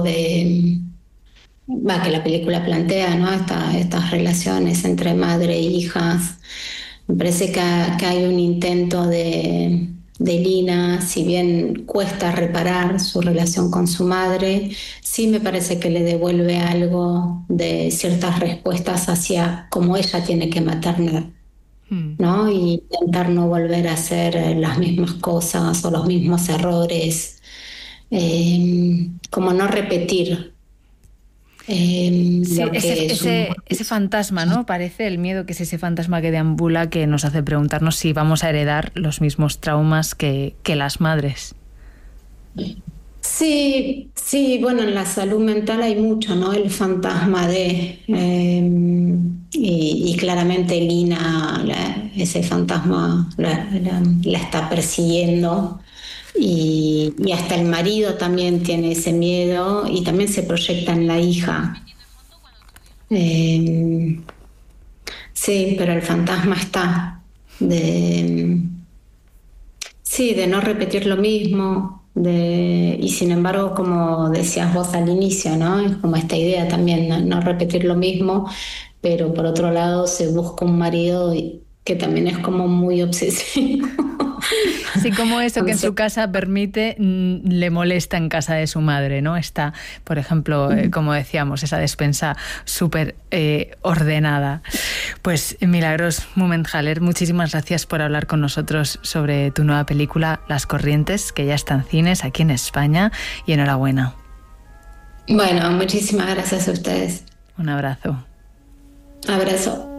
que la película plantea, ¿no? Estas relaciones entre madre e hijas. Me parece que hay un intento de Lina, si bien cuesta reparar su relación con su madre, sí me parece que le devuelve algo de ciertas respuestas hacia cómo ella tiene que maternar, Mm. ¿no? Y intentar no volver a hacer las mismas cosas o los mismos errores, como no repetir Sí, lo que su... ese fantasma, ¿no? Parece el miedo, que es ese fantasma que deambula, que nos hace preguntarnos si vamos a heredar los mismos traumas que las madres. Sí, sí, bueno, en la salud mental hay mucho, ¿no? El fantasma y claramente Lina, ese fantasma la está persiguiendo y hasta el marido también tiene ese miedo y también se proyecta en la hija. Eh, sí, pero el fantasma está de, sí, de no repetir lo mismo, y sin embargo, como decías vos al inicio, ¿no? Es como esta idea también, no repetir lo mismo, pero por otro lado se busca un marido que también es como muy obsesivo. Sí, como eso que Con en su casa permite, le molesta en casa de su madre, ¿no? Está, por ejemplo, como decíamos, esa despensa súper ordenada. Pues Milagros Mumenthaler, muchísimas gracias por hablar con nosotros sobre tu nueva película Las Corrientes, que ya está en cines aquí en España, y enhorabuena. Bueno, muchísimas gracias a ustedes. Un abrazo. Abrazo.